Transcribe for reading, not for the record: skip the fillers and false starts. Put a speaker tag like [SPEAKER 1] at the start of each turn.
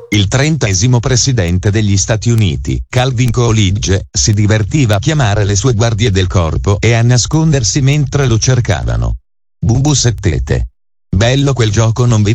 [SPEAKER 1] Il 30° presidente degli Stati Uniti, Calvin Coolidge, si divertiva a chiamare le sue guardie del corpo e a nascondersi mentre lo cercavano. Bubu settete. Bello quel gioco, non vi